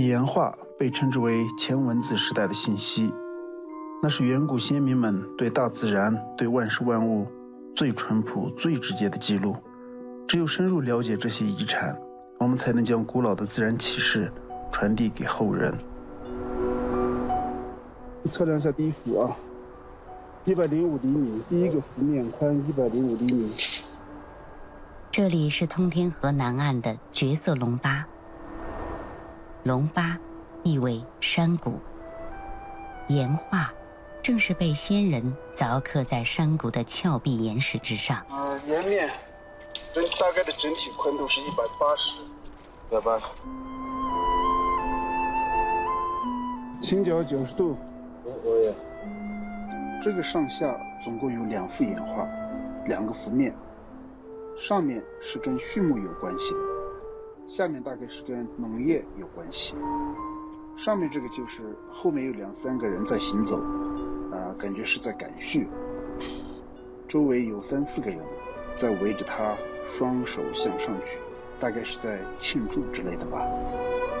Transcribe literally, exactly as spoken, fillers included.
岩画被称之为前文字时代的信息，那是远古先民们对大自然、对万事万物最淳朴、最直接的记录。只有深入了解这些遗产，我们才能将古老的自然启示传递给后人。测量一下第一幅啊，一百零五厘米，第一个幅面宽一百零五厘米。 这里是通天河南岸的绝色龙巴。龙巴意为山谷，岩画正是被先人凿刻在山谷的峭壁岩石之上。 啊，岩面整大概的整体宽度是一百八十，一百八十。倾角九十度。我也。这个上下总共有两幅岩画，两个幅面，上面是跟畜牧有关系的，下面大概是跟农业有关系。上面这个就是后面有两三个人在行走，啊、呃，感觉是在赶畜。周围有三四个人在围着他，双手向上举，大概是在庆祝之类的吧。